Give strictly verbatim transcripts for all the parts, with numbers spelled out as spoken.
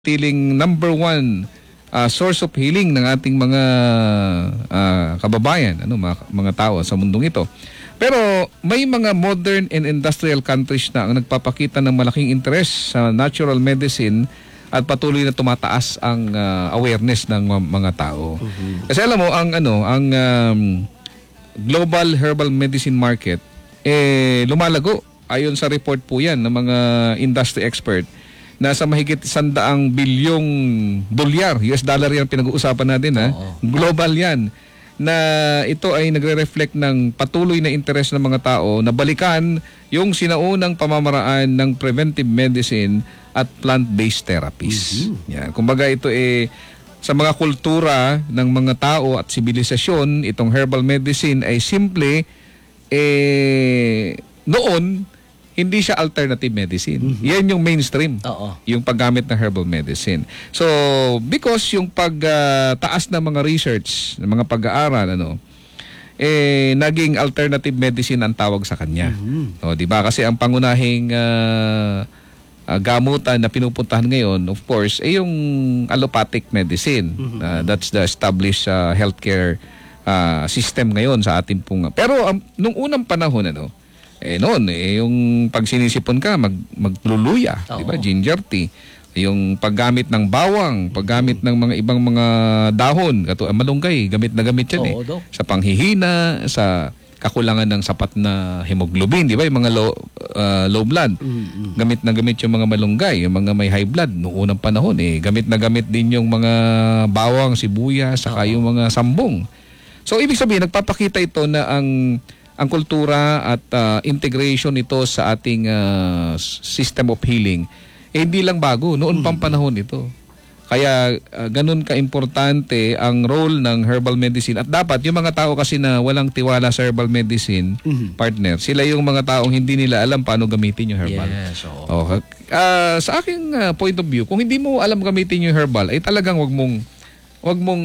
tiling number one uh, source of healing ng ating mga uh, kababayan, ano, mga, mga tao sa mundong ito. Pero may mga modern and industrial countries na ang nagpapakita ng malaking interest sa natural medicine at patuloy na tumataas ang uh, awareness ng mga tao. Mm-hmm. Kasi alam mo, ang ano, ang um, global herbal medicine market eh lumalago ayon sa report po 'yan ng mga industry expert. Nasa mahigit sandaang bilyong dolyar, U S dollar yan pinag-uusapan natin, ha? Global yan. Na ito ay nagre-reflect ng patuloy na interes ng mga tao na balikan yung sinaunang pamamaraan ng preventive medicine at plant-based therapies. Mm-hmm. Yan. Kumbaga ito eh, sa mga kultura ng mga tao at sibilisasyon, itong herbal medicine ay simple eh, noon, hindi siya alternative medicine. Mm-hmm. Yan yung mainstream. Oo. Yung paggamit ng herbal medicine. So, because yung pagtaas uh, ng mga research, ng mga pag-aaral, ano, eh, naging alternative medicine ang tawag sa kanya. Mm-hmm. O, diba? Kasi ang pangunahing uh, uh, gamutan na pinupuntahan ngayon, of course, ay yung allopathic medicine. Mm-hmm. Uh, that's the established uh, healthcare uh, system ngayon sa ating pong... Pero um, nung unang panahon, ano, eh noon, eh, yung pag sinisipon ka, mag, magluluya, di ba? Ginger tea. Yung paggamit ng bawang, paggamit ng mga ibang mga dahon, kato malunggay, gamit na gamit yan. Oo, eh. Sa panghihina, sa kakulangan ng sapat na hemoglobin, di ba? Yung mga low, uh, low blood. Mm-hmm. Gamit na gamit yung mga malunggay, yung mga may high blood. Noong unang panahon, eh, gamit na gamit din yung mga bawang, sibuyas, saka yung mga sambong. So, ibig sabihin, nagpapakita ito na ang ang kultura at uh, integration nito sa ating uh, system of healing, eh, hindi lang bago. Noon pang panahon ito. Kaya uh, ganun ka-importante ang role ng herbal medicine. At dapat yung mga tao kasi na walang tiwala sa herbal medicine, mm-hmm. partner, sila yung mga taong hindi nila alam paano gamitin yung herbal. Yes, oo. Oh, uh, sa aking uh, point of view, kung hindi mo alam gamitin yung herbal, ay talagang wag mong Huwag mong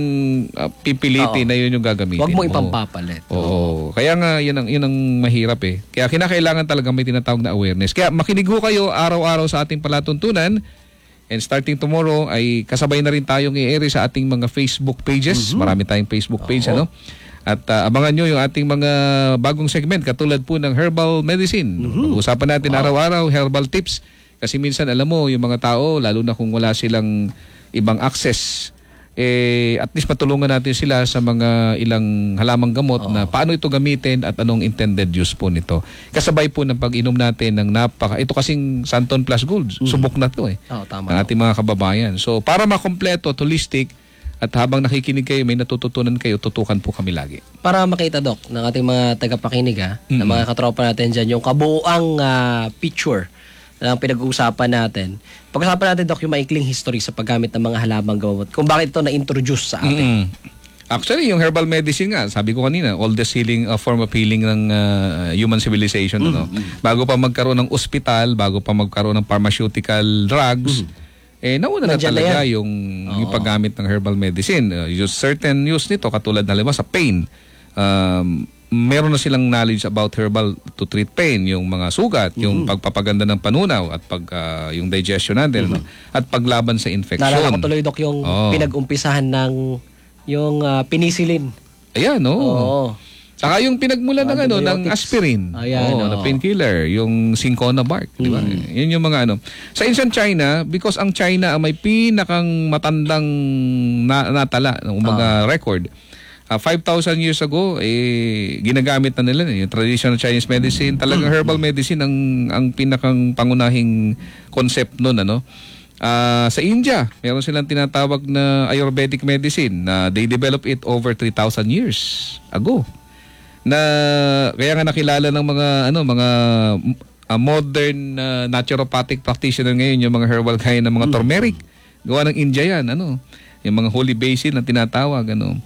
uh, pipilitin Oo. na yun yung gagamitin. Huwag mong ipampapalit. Oo. Oo. Kaya nga, yun ang, yun ang mahirap eh. Kaya kinakailangan talaga may tinatawag na awareness. Kaya makinig ho kayo araw-araw sa ating palatuntunan. And starting tomorrow, ay kasabay na rin tayong i-air sa ating mga Facebook pages. Mm-hmm. Marami tayong Facebook page, Oo. ano? At uh, abangan nyo yung ating mga bagong segment, katulad po ng herbal medicine. Mm-hmm. Usapan natin wow. araw-araw, herbal tips. Kasi minsan, alam mo, yung mga tao, lalo na kung wala silang ibang access, eh at least matulungan natin sila sa mga ilang halamang gamot oh. na paano ito gamitin at anong intended use po nito. Kasabay po ng pag-inom natin ng napaka, ito kasing Santon Plus Gold, mm. subok na to eh. Oh, tama ng ating mga kababayan. So para makompleto, holistic, at habang nakikinig kayo, may natututunan kayo, tutukan po kami lagi. Para makita, Doc, ng ating mga tagapakinig, ha, mm-hmm. na mga katropa natin dyan, yung kabuuang uh, picture na pinag-uusapan natin. Pag-usapan natin, Doc, yung maikling history sa paggamit ng mga halamang gamot. Kung bakit ito na-introduce sa atin. Mm-hmm. Actually, yung herbal medicine nga, sabi ko kanina, oldest healing, uh, form of healing ng uh, human civilization. Mm-hmm. Ano? Bago pa magkaroon ng ospital, bago pa magkaroon ng pharmaceutical drugs, mm-hmm. eh nauna na Nandiyan talaga na yung, yung paggamit ng herbal medicine. Uh, use certain use nito, katulad na sa pain. Um, meron na silang knowledge about herbal to treat pain, yung mga sugat, mm-hmm. yung pagpapaganda ng panunaw at pag uh, yung digestion natin, mm-hmm. no? At paglaban sa infection. Nalala ko tuloy, Doc, yung oh. pinag-umpisahan ng yung uh, penicillin. Ayan, no. Oh. Saka yung pinagmula ng ano, ng aspirin. Ayan, oh, na painkiller, yung cinchona bark, mm-hmm. di ba? Yun yung mga ano. Sa ancient China, because ang China may pinakang matandang na, natala ng mga oh. record. Uh, five thousand years ago, eh, ginagamit na nila yung traditional Chinese medicine. Talagang herbal medicine ang ang pinakang pangunahing concept noon, ano. Uh, sa India, meron silang tinatawag na Ayurvedic medicine na they developed it over three thousand years ago. Na kaya nga nakilala ng mga ano, mga uh, modern uh, naturopathic practitioner ngayon yung mga herbal kaya ng mga turmeric. Gawa ng India yan, ano. Yung mga holy basil na tinatawag, ano.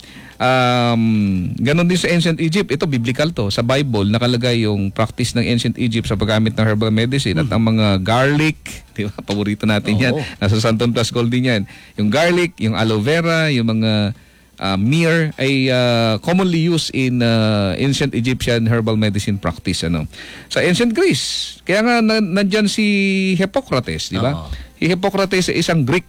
Um, ganon din sa ancient Egypt. Ito, biblical to. Sa Bible, nakalagay yung practice ng ancient Egypt sa paggamit ng herbal medicine. Mm. At ang mga garlic, di ba? Paborito natin oh. yan. Nasa Santon Plus Gold din yan. Yung garlic, yung aloe vera, yung mga uh, myrrh ay uh, commonly used in uh, ancient Egyptian herbal medicine practice. Ano? Sa ancient Greece, kaya nga na, nandyan si Hippocrates, di ba? Oh. Si Hippocrates ay isang Greek